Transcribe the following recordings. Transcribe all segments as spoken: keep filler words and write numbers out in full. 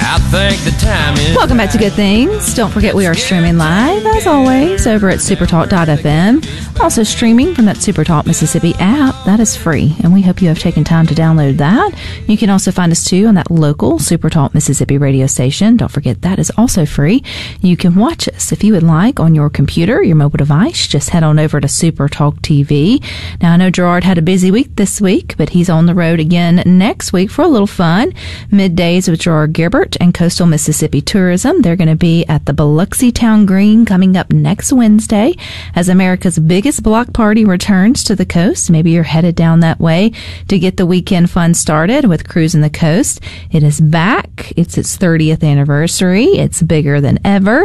I think the time is Welcome back to Good Things. Don't forget we are streaming live, as always, over at supertalk dot f m. Also streaming from that Supertalk Mississippi app. That is free, and we hope you have taken time to download that. You can also find us, too, on that local Supertalk Mississippi radio station. Don't forget that is also free. You can watch us if you would like on your computer, your mobile device. Just head on over to Supertalk T V. Now, I know Gerard had a busy week this week, but he's on the road again next week for a little fun. Middays with Gerard Gerbert and Coastal Mississippi Tourism. They're going to be at the Biloxi Town Green coming up next Wednesday as America's biggest block party returns to the coast. Maybe you're headed down that way to get the weekend fun started with Cruising the Coast. It is back. It's its thirtieth anniversary. It's bigger than ever.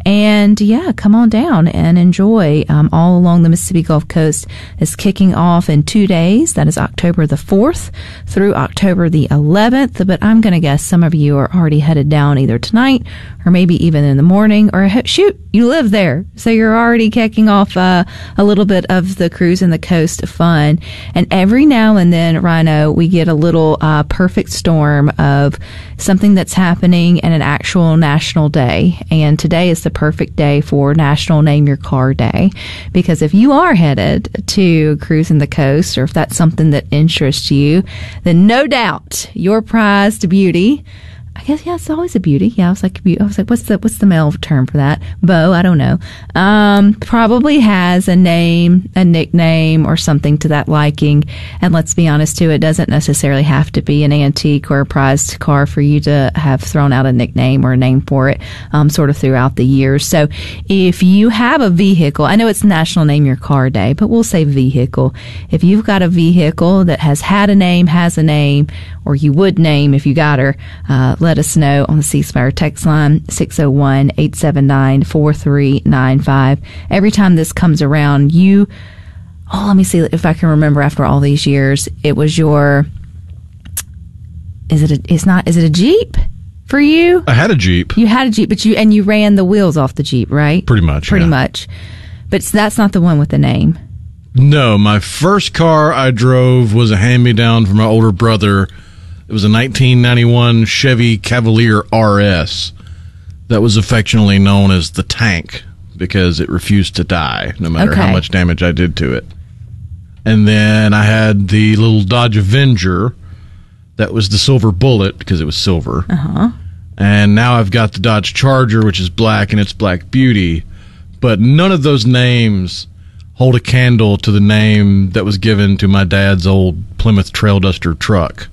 And yeah, come on down and enjoy. Um, all along the Mississippi Gulf Coast is kicking off in two days. That is October the fourth through October the eleventh. But I'm going to guess some of you are already headed down either tonight or maybe even in the morning, or shoot, you live there. So you're already kicking off uh, a little bit of the Cruising the Coast fun. And every now and then, Rhino, we get a little uh, perfect storm of something that's happening and an actual national day. And today is the perfect day for National Name Your Car Day. Because if you are headed to Cruising the Coast, or if that's something that interests you, then no doubt your prized beauty, I guess, yeah, it's always a beauty. Yeah, I was like, I was like, what's the what's the male term for that? Beau, I don't know. Um, probably has a name, a nickname, or something to that liking. And let's be honest, too, it doesn't necessarily have to be an antique or a prized car for you to have thrown out a nickname or a name for it, um, sort of throughout the years. So if you have a vehicle, I know it's National Name Your Car Day, but we'll say vehicle. If you've got a vehicle that has had a name, has a name, or you would name if you got her, uh, let us know on the C Spire text line, six oh one, eight seven nine, four three nine five. Every time this comes around, you, oh, let me see if I can remember after all these years, it was your, is it a, it's not, is it a Jeep for you? I had a Jeep. You had a Jeep, but you, and you ran the wheels off the Jeep, right? Pretty much, Pretty yeah. much. But that's not the one with the name. No, my first car I drove was a hand-me-down from my older brother. It was a nineteen ninety-one Chevy Cavalier R S that was affectionately known as the Tank because it refused to die, no matter okay. how much damage I did to it. And then I had the little Dodge Avenger that was the Silver Bullet because it was silver. Uh-huh. And now I've got the Dodge Charger, which is black, and it's Black Beauty. But none of those names hold a candle to the name that was given to my dad's old Plymouth Trail Duster truck.